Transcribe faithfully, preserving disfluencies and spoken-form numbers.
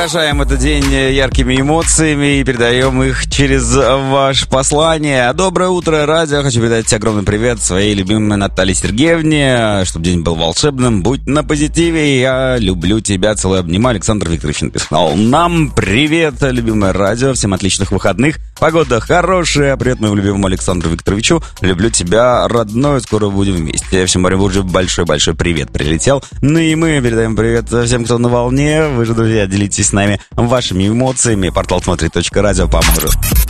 Продолжаем этот день яркими эмоциями и передаем их через ваше послание. Доброе утро, радио. Хочу передать огромный привет своей любимой Наталье Сергеевне. Чтобы день был волшебным, будь на позитиве. Я люблю тебя, целую обнимаю. Александр Викторович написал нам. Привет, любимое радио. Всем отличных выходных. Погода хорошая. Привет моему любимому Александру Викторовичу. Люблю тебя, родной. Скоро будем вместе. Всем Оренбурге большой-большой привет прилетел. Ну и мы передаем привет всем, кто на волне. Вы же, друзья, делитесь с нами вашими эмоциями. Портал смотри точка радио поможет.